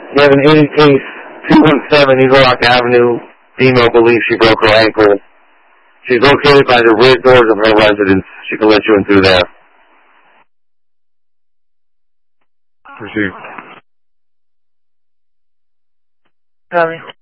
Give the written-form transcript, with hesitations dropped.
You have an 80 case, 217 Eagle Rock Avenue. Female believes she broke her ankle. She's located by the rear doors of her residence. She can let you in through there. Received. Copy.